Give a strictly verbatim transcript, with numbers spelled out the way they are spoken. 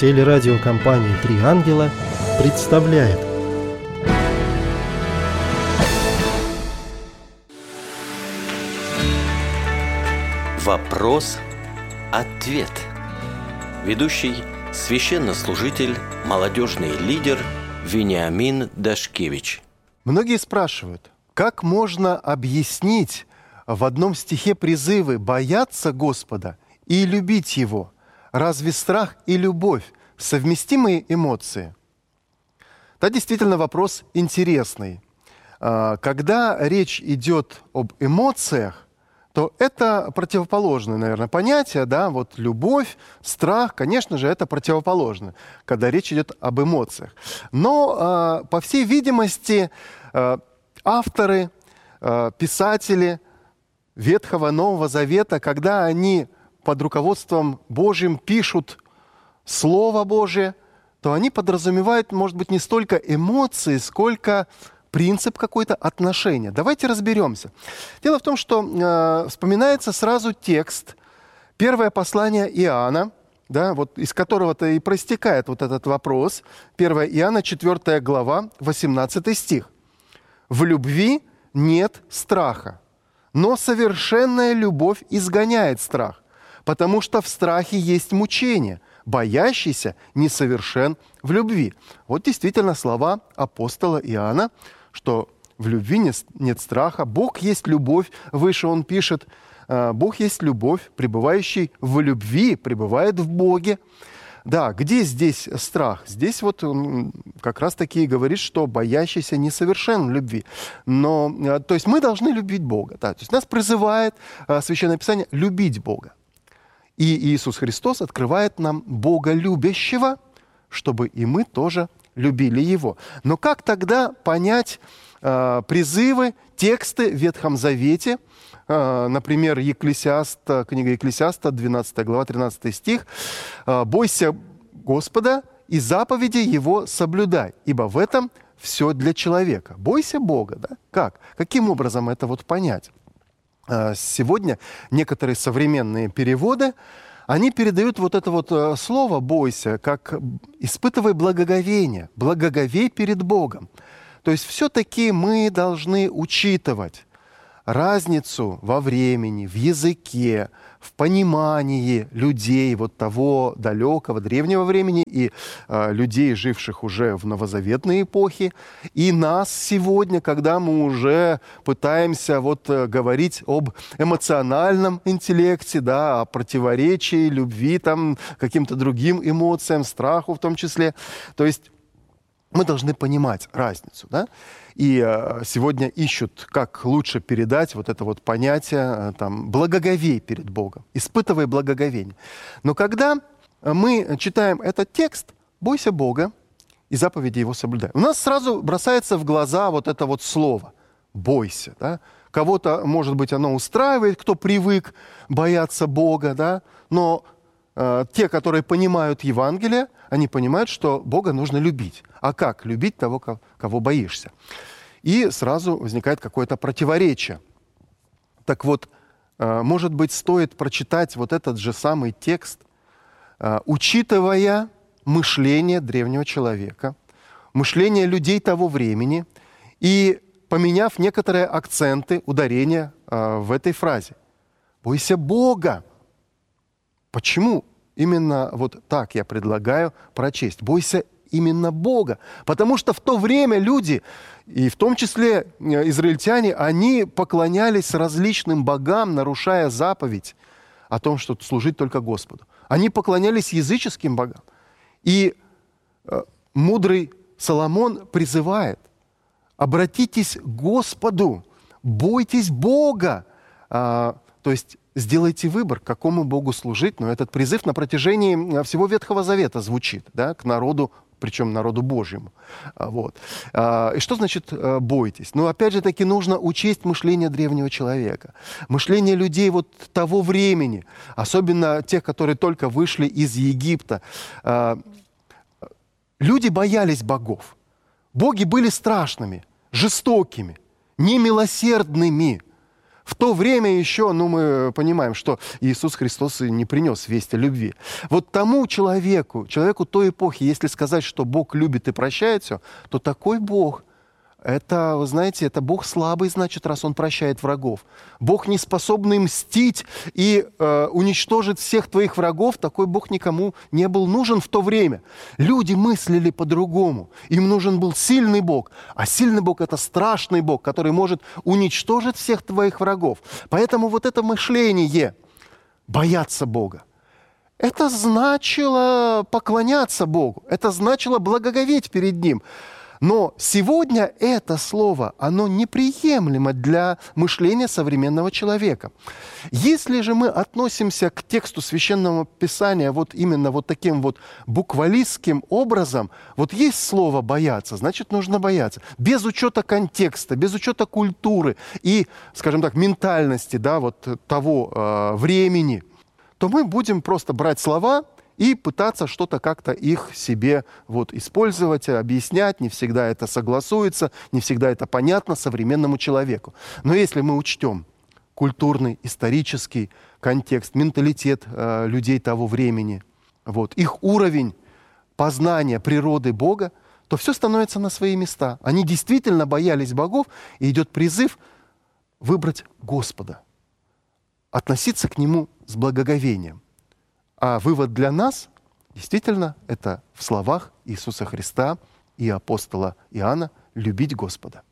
Телерадиокомпания «Три ангела» представляет. Вопрос-ответ. Ведущий священнослужитель, молодежный лидер Вениамин Дашкевич. Многие спрашивают, как можно объяснить в одном стихе призывы бояться Господа и любить Его? Разве страх и любовь совместимые эмоции? Да, действительно, вопрос интересный. Когда речь идет об эмоциях, то это противоположное, наверное, понятие, да, вот любовь, страх, конечно же, это противоположно, когда речь идет об эмоциях. Но, по всей видимости, авторы, писатели Ветхого, Нового Завета, когда они под руководством Божьим пишут Слово Божие, то они подразумевают, может быть, не столько эмоции, сколько принцип какой-то отношения. Давайте разберемся. Дело в том, что э, вспоминается сразу текст, первое послание Иоанна, да, вот из которого-то и проистекает вот этот вопрос. первое Иоанна, четвёртая глава, восемнадцатый стих. «В любви нет страха, но совершенная любовь изгоняет страх, потому что в страхе есть мучение, боящийся несовершен в любви». Вот действительно слова апостола Иоанна, что в любви нет страха. Бог есть любовь. Выше он пишет, Бог есть любовь, пребывающий в любви, пребывает в Боге. Да, где здесь страх? Здесь вот он как раз-таки говорит, что боящийся несовершен в любви. Но, то есть мы должны любить Бога. Да? То есть нас призывает Священное Писание любить Бога. И Иисус Христос открывает нам Бога любящего, чтобы и мы тоже любили Его. Но как тогда понять э, призывы, тексты в Ветхом Завете, э, например, Екклесиаста, книга Екклесиаста, двенадцатая глава, тринадцатый стих, э, «Бойся Господа и заповеди Его соблюдай, ибо в этом все для человека». Бойся Бога, да? Как? Каким образом это вот понять? Э, сегодня некоторые современные переводы, они передают вот это вот слово «бойся», как «испытывай благоговение», «благоговей перед Богом». То есть все-таки мы должны учитывать разницу во времени, в языке, в понимании людей вот того далекого, древнего времени и э, людей, живших уже в новозаветной эпохе, и нас сегодня, когда мы уже пытаемся вот э, говорить об эмоциональном интеллекте, да, о противоречии, любви, там, каким-то другим эмоциям, страху в том числе. То есть мы должны понимать разницу, да? И э, сегодня ищут, как лучше передать вот это вот понятие э, там, «благоговей перед Богом», «испытывай благоговение». Но когда мы читаем этот текст «бойся Бога и заповеди Его соблюдай», у нас сразу бросается в глаза вот это вот слово «бойся». Да? Кого-то, может быть, оно устраивает, кто привык бояться Бога, да? Но э, те, которые понимают Евангелие, они понимают, что Бога нужно любить. А как любить того, кого боишься? И сразу возникает какое-то противоречие. Так вот, может быть, стоит прочитать вот этот же самый текст, учитывая мышление древнего человека, мышление людей того времени, и поменяв некоторые акценты, ударения в этой фразе. «Бойся Бога». Почему? Именно вот так я предлагаю прочесть. «Бойся именно Бога». Потому что в то время люди, и в том числе израильтяне, они поклонялись различным богам, нарушая заповедь о том, что служить только Господу. Они поклонялись языческим богам. И э, мудрый Соломон призывает: обратитесь к Господу, бойтесь Бога. А, то есть сделайте выбор, какому Богу служить. Но этот призыв на протяжении всего Ветхого Завета звучит, да, к народу, причем народу Божьему. Вот. И что значит «бойтесь»? Ну, опять же таки, нужно учесть мышление древнего человека. Мышление людей вот того времени, особенно тех, которые только вышли из Египта. Люди боялись богов. Боги были страшными, жестокими, немилосердными. В то время еще, ну, мы понимаем, что Иисус Христос и не принес весть о любви. Вот тому человеку, человеку той эпохи, если сказать, что Бог любит и прощает все, то такой Бог, это, вы знаете, это Бог слабый, значит, раз Он прощает врагов. Бог, не способный мстить и э, уничтожить всех твоих врагов, такой Бог никому не был нужен в то время. Люди мыслили по-другому. Им нужен был сильный Бог. А сильный Бог — это страшный Бог, который может уничтожить всех твоих врагов. Поэтому вот это мышление, бояться Бога, это значило поклоняться Богу, это значило благоговеть перед Ним. Но сегодня это слово, оно неприемлемо для мышления современного человека. Если же мы относимся к тексту Священного Писания вот именно вот таким вот буквалистским образом, вот есть слово «бояться», значит, нужно бояться. Без учета контекста, без учета культуры и, скажем так, ментальности, да, вот того э, времени, то мы будем просто брать слова и пытаться что-то как-то их себе вот использовать, объяснять. Не всегда это согласуется, не всегда это понятно современному человеку. Но если мы учтем культурный, исторический контекст, менталитет э, людей того времени, вот, их уровень познания природы Бога, то все становится на свои места. Они действительно боялись богов, и идет призыв выбрать Господа, относиться к Нему с благоговением. А вывод для нас действительно это в словах Иисуса Христа и апостола Иоанна: любить Господа.